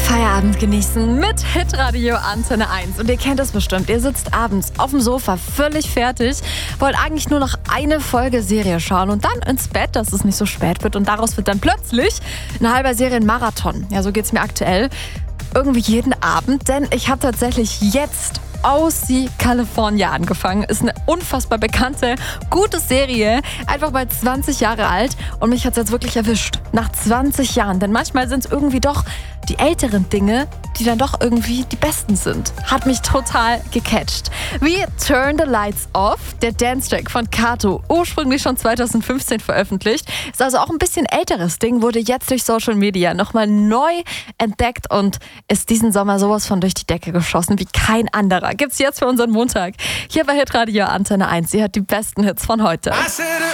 Feierabend genießen mit Hitradio Antenne 1. Und ihr kennt es bestimmt, ihr sitzt abends auf dem Sofa völlig fertig, wollt eigentlich nur noch eine Folge Serie schauen und dann ins Bett, dass es nicht so spät wird. Und daraus wird dann plötzlich ein halber Serienmarathon. Ja, so geht's mir aktuell irgendwie jeden Abend, denn ich habe tatsächlich jetzt OC California angefangen. Ist eine unfassbar bekannte, gute Serie. Einfach mal 20 Jahre alt. Und mich hat es jetzt wirklich erwischt. Nach 20 Jahren. Denn manchmal sind es irgendwie doch die älteren Dinge, die dann doch irgendwie die besten sind. Hat mich total gecatcht. Wie Turn the Lights Off, der Dance-Track von Kato, ursprünglich schon 2015 veröffentlicht. Ist also auch ein bisschen älteres Ding, wurde jetzt durch Social Media nochmal neu entdeckt und ist diesen Sommer sowas von durch die Decke geschossen wie kein anderer. Gibt's jetzt für unseren Montag hier bei Hitradio Antenne 1. Sie hat die besten Hits von heute.